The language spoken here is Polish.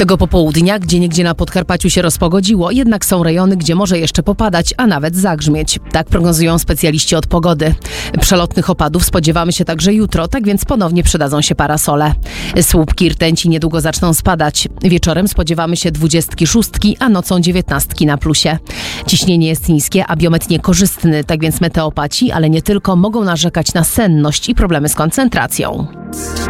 Tego popołudnia gdzieniegdzie na Podkarpaciu się rozpogodziło, jednak są rejony, gdzie może jeszcze popadać, a nawet zagrzmieć. Tak prognozują specjaliści od pogody. Przelotnych opadów spodziewamy się także jutro, tak więc ponownie przydadzą się parasole. Słupki rtęci niedługo zaczną spadać. Wieczorem spodziewamy się 26, a nocą 19 na plusie. Ciśnienie jest niskie, a biometr niekorzystny, tak więc meteopaci, ale nie tylko, mogą narzekać na senność i problemy z koncentracją.